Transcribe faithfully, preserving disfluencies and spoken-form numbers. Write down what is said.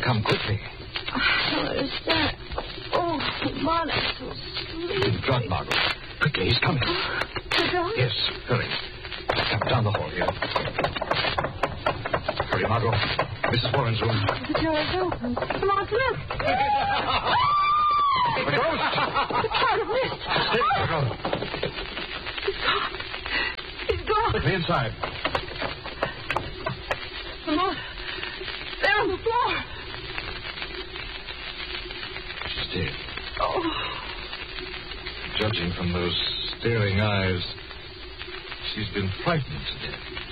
Come quickly. I don't understand. Oh, Lamont, I'm so sleepy. He's drugged, Margot. Quickly, he's coming. The dog? Yes, hurry. Come down the hall here. Hurry, Margot. Missus Warren's room. The door is open. Lamont, look. The ghost! The cloud of mist. Stay, Margot. He's gone. He's gone. Quickly inside. Lamont, there on the floor. She's dead. Oh. Judging from those staring eyes, she's been frightened to death.